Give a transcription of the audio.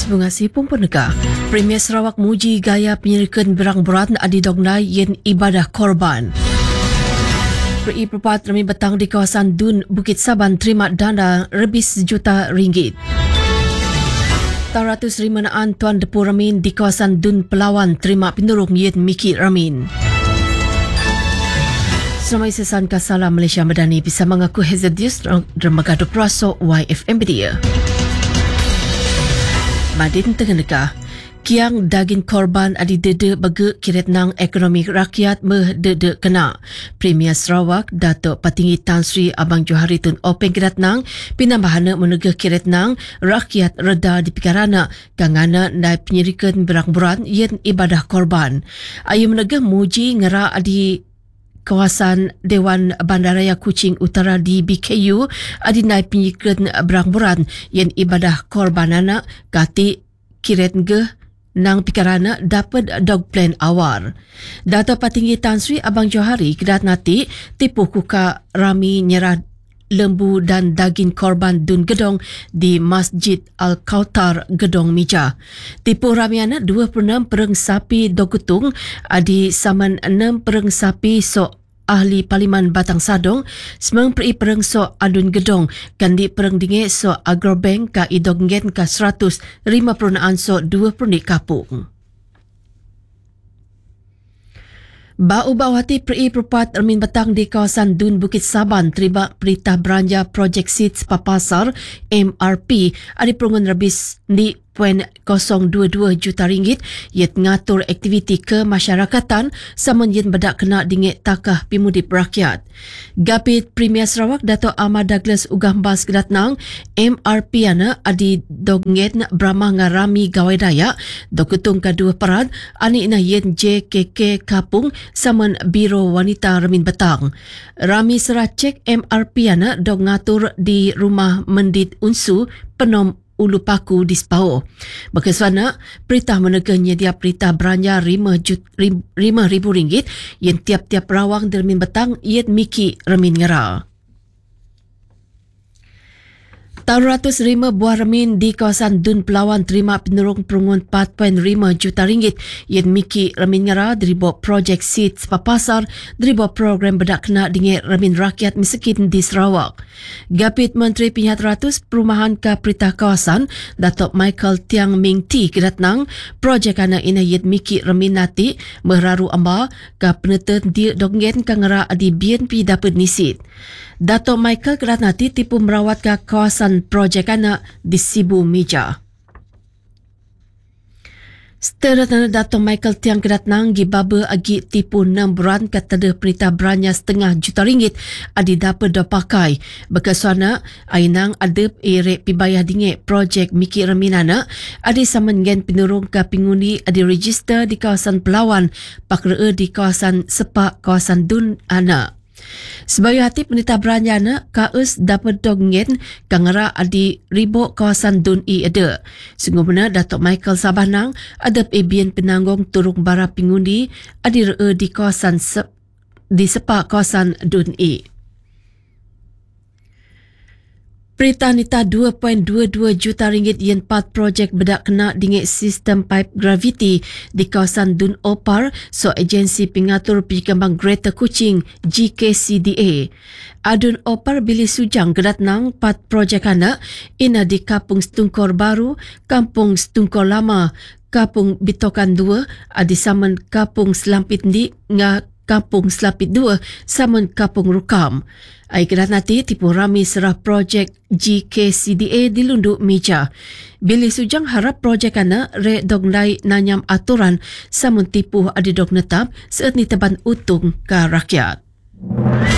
Bunga Sipung Penegah, Premier Sarawak muji gaya penyirikan berang berat adi dognai yen ibadah korban. Peri Perpat Rami Betang di kawasan Dun, Bukit Saban terima dana lebih RM1 juta. Taratus rimanaan Tuan Depu Ramin di kawasan Dun Pelawan terima penurung yen Miki Ramin. Seramai sesan Kasala Malaysia Madani bisa mengaku Hezadius Dermagado Praso YFM dia. Madin Tenggah, kiang daging korban adi dede bagi kiretnang ekonomi rakyat dede kena. Premier Sarawak Datuk Patinggi Tan Sri Abang Johari Tun Openg kiretnang pinambahana menegah kiretnang rakyat reda di pikarana kangana nai penyirikan berang-berang yen ibadah korban. Ayu menegah muji ngera adi kawasan Dewan Bandaraya Kuching Utara di BKU adinai penyirikan berang-berang yen ibadah korban anak kati kiret ge nang pikarana dapat dog plan awar. Dato' Patinggi Tan Sri Abang Johari kedat nati tipu kuka rami nyerah lembu dan daging korban Dun Gedong di Masjid Al-Kautar Gedong Mija. Tipu rami anak 26 pereng sapi dogutung adi saman 6 pereng sapi so ahli Parlimen Batang Sadong, semang pereng so adun gedong, kandi pereng dinge so agrobank ka idonggen ka 150 so 20 kapung. Bau-bawati Peri Perpat Ermin Betang di kawasan Dun Bukit Saban terima perintah belanja projek seats papasar MRP ada perungan rebis di RM0.022 juta yet ngatur aktiviti kemasyarakatan saman yen bedak kena dingit takah pimudip rakyat. Gapit Premier Sarawak Dato' Ahmad Douglas Ugambas kedatnang MRP ana adi dognet beramah ngarami gawai daya dokutung kedua perad ani ina yen JKK Kapung saman Biro Wanita Remin Betang. Rami serah cek MRP ana dog ngatur di rumah Mendit Unsu Penom Ulu Paku di Sepau. Berkesuana, perintah menegahnya dia perintah belanja RM5,000 yang tiap-tiap rawang Remin Betang yen Miki Remin Ngera. Tauratus rima buah remin di kawasan Dun Pelawan terima penurung perungun RM4.5 juta yen Miki Remin Ngera deribu projek seats papasar deribu program bedak kena dingit remin rakyat miskin di Sarawak. Gapit Menteri Penyihat Ratus Perumahan ke Perintah Kawasan Datuk Michael Tiang Ming Ti kedatnang projek ana ina yen Miki Remin nati meraru amba ke peneten di donggen ke ngera di BNP dapat nisit. Datuk Michael kedatnati tipu merawat ke kawasan projek anak di Sibu Mija. Seterusnya Datuk Michael Tiang kedatnang gibaba agi tipu 6 bulan ketada perintah belanja RM0.5 juta adi dapat dipakai. Berkesuana ainang adep erek pibayah dingit projek Miki Reminana adi saman gen penurung ke pengundi adi register di kawasan Pelawan pakre di kawasan Sepak kawasan Dun anak. Sebagai hati penita beranjana, kaus dapat donggen kangara adi ribu kawasan Dun I ada. Sungguh benar Datuk Michael Sabanang adap ebian penanggung turung bara pengundi adi di kawasan di Sepak kawasan Dun I. Perintah nita RM2.22 juta yen 4 projek bedak kena dingit sistem pipe gravity di kawasan Dun Opar so agensi pengatur perkembang Greater Kuching GKCDA. Adun Opar Bili Sujang kedatnang 4 projek anak ina di Kampung Setungkor Baru, Kampung Setungkor Lama, Kampung Bitokan 2, adi saman Kampung Selampit Ndi nga Kampung Selapit 2 saman Kampung Rukam. Ai kedat nanti tipu rami serah projek GKCDA di Lunduk Mija. Bili Sujang harap projek ana re dognai nanyam aturan samun tipu adi dog netap saat ni teban utung ke rakyat.